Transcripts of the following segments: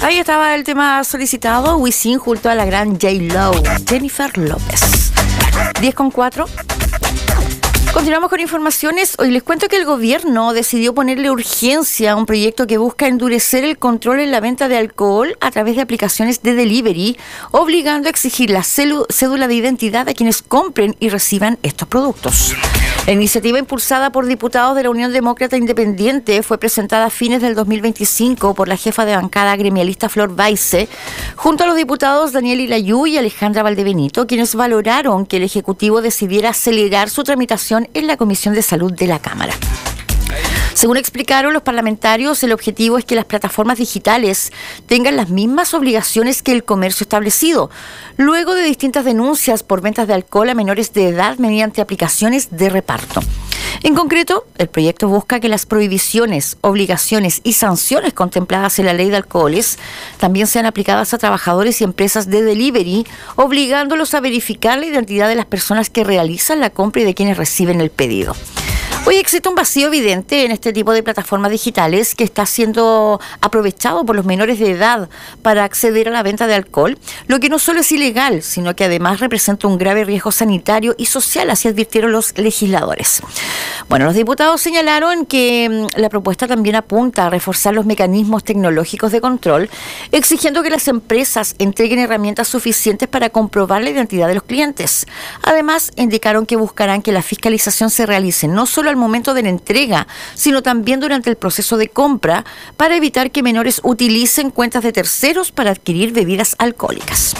Ahí estaba el tema solicitado, Wisin junto a la gran J-Lo, Jennifer López. 10:04. Continuamos con informaciones. Hoy les cuento que el gobierno decidió ponerle urgencia a un proyecto que busca endurecer el control en la venta de alcohol a través de aplicaciones de delivery, obligando a exigir la cédula de identidad a quienes compren y reciban estos productos. La iniciativa, impulsada por diputados de la Unión Demócrata Independiente, fue presentada a fines del 2025 por la jefa de bancada gremialista Flor Baise, junto a los diputados Daniel Ilayú y Alejandra Valdebenito, quienes valoraron que el Ejecutivo decidiera acelerar su tramitación en la Comisión de Salud de la Cámara. Según explicaron los parlamentarios, el objetivo es que las plataformas digitales tengan las mismas obligaciones que el comercio establecido, luego de distintas denuncias por ventas de alcohol a menores de edad mediante aplicaciones de reparto. En concreto, el proyecto busca que las prohibiciones, obligaciones y sanciones contempladas en la ley de alcoholes también sean aplicadas a trabajadores y empresas de delivery, obligándolos a verificar la identidad de las personas que realizan la compra y de quienes reciben el pedido. Hoy existe un vacío evidente en este tipo de plataformas digitales que está siendo aprovechado por los menores de edad para acceder a la venta de alcohol, lo que no solo es ilegal, sino que además representa un grave riesgo sanitario y social, así advirtieron los legisladores. Bueno, los diputados señalaron que la propuesta también apunta a reforzar los mecanismos tecnológicos de control, exigiendo que las empresas entreguen herramientas suficientes para comprobar la identidad de los clientes. Además, indicaron que buscarán que la fiscalización se realice no solo al momento de la entrega, sino también durante el proceso de compra, para evitar que menores utilicen cuentas de terceros para adquirir bebidas alcohólicas.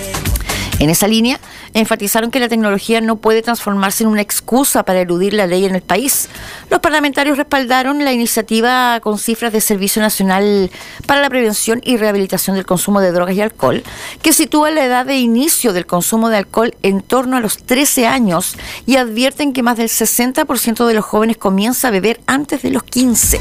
En esa línea, enfatizaron que la tecnología no puede transformarse en una excusa para eludir la ley en el país. Los parlamentarios respaldaron la iniciativa con cifras de Servicio Nacional para la Prevención y Rehabilitación del Consumo de Drogas y Alcohol, que sitúa la edad de inicio del consumo de alcohol en torno a los 13 años y advierten que más del 60% de los jóvenes comienza a beber antes de los 15.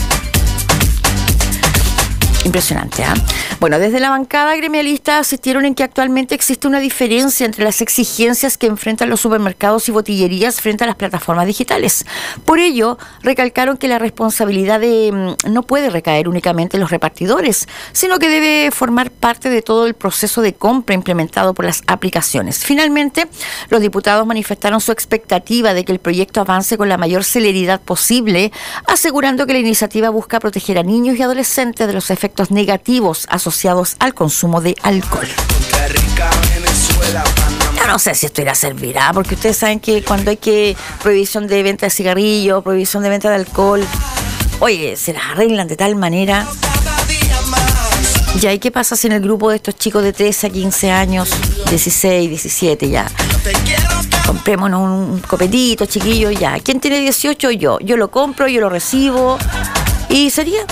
Impresionante, ¿eh? Bueno, desde la bancada gremialista asistieron en que actualmente existe una diferencia entre las exigencias que enfrentan los supermercados y botillerías frente a las plataformas digitales. Por ello, recalcaron que la responsabilidad no puede recaer únicamente en los repartidores, sino que debe formar parte de todo el proceso de compra implementado por las aplicaciones. Finalmente, los diputados manifestaron su expectativa de que el proyecto avance con la mayor celeridad posible, asegurando que la iniciativa busca proteger a niños y adolescentes de los efectos negativos asociados al consumo de alcohol. Yo no sé si esto irá a servir, porque ustedes saben que cuando hay prohibición de venta de cigarrillos, prohibición de venta de alcohol, oye, se las arreglan de tal manera. Ya, ¿y qué pasa si en el grupo de estos chicos de 13 a 15 años, 16, 17 ya? Comprémonos un copetito, chiquillos, ya. ¿Quién tiene 18? Yo lo compro, yo lo recibo. Y sería.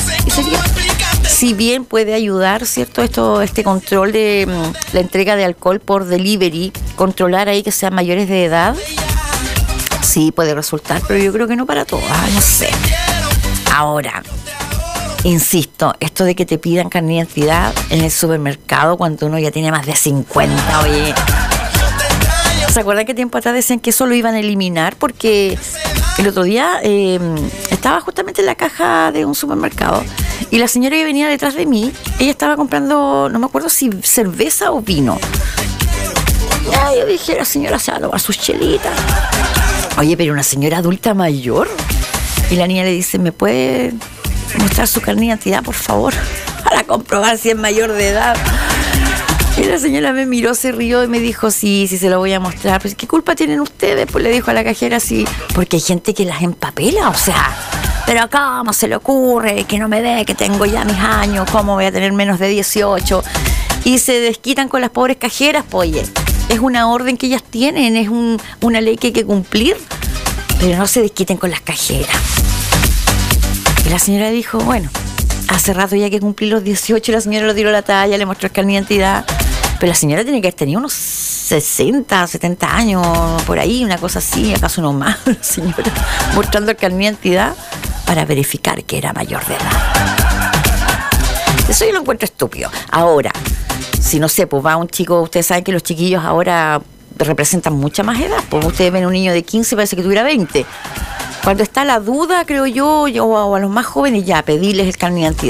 Si bien puede ayudar, ¿cierto? Este control de la entrega de alcohol por delivery, controlar ahí que sean mayores de edad, sí puede resultar, pero yo creo que no para todas, no sé. Ahora, insisto, esto de que te pidan carnet de identidad en el supermercado cuando uno ya tiene más de 50, oye. ¿Se acuerdan que tiempo atrás decían que eso lo iban a eliminar? Porque el otro día estaba justamente en la caja de un supermercado y la señora que venía detrás de mí, ella estaba comprando, no me acuerdo si cerveza o vino. Ya, yo dije, la señora se va a tomar sus chelitas. Oye, pero una señora adulta mayor. Y la niña le dice, ¿me puede mostrar su carnet de identidad, por favor? Para comprobar si es mayor de edad. Y la señora me miró, se rió y me dijo, sí, se lo voy a mostrar. Pues, ¿qué culpa tienen ustedes? Pues le dijo a la cajera, sí, porque hay gente que las empapela, o sea, pero ¿cómo se le ocurre que no me ve, que tengo ya mis años? ¿Cómo voy a tener menos de 18? Y se desquitan con las pobres cajeras, pues, oye, es una orden que ellas tienen, es una ley que hay que cumplir, pero no se desquiten con las cajeras. Y la señora dijo, bueno, hace rato ya que cumplí los 18, la señora lo tiró la talla, le mostró el carnet de identidad. Pero la señora tiene que haber tenido unos 60, 70 años, por ahí, una cosa así, acaso no más, la señora mostrando el carnet de identidad para verificar que era mayor de edad. Eso yo lo encuentro estúpido. Ahora, si no sé, pues va un chico, ustedes saben que los chiquillos ahora representan mucha más edad, pues ustedes ven un niño de 15 parece que tuviera 20. Cuando está la duda, creo yo, o a los más jóvenes ya, pedirles el carnet de identidad,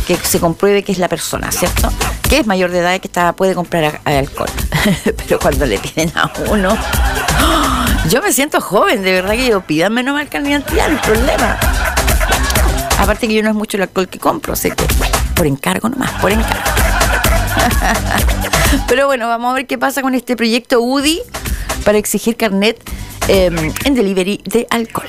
que se compruebe que es la persona, ¿cierto? Que es mayor de edad y que puede comprar alcohol. Pero cuando le piden a uno, yo me siento joven, de verdad que yo pídanme nomás el carnet de identidad, no hay problema. Aparte que yo no es mucho el alcohol que compro, sé que por encargo nomás, por encargo. Pero bueno, vamos a ver qué pasa con este proyecto UDI para exigir carnet en delivery de alcohol.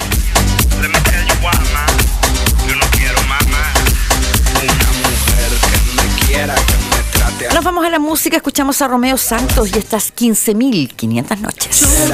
Nos vamos a la música, escuchamos a Romeo Santos y estas 15.500 noches.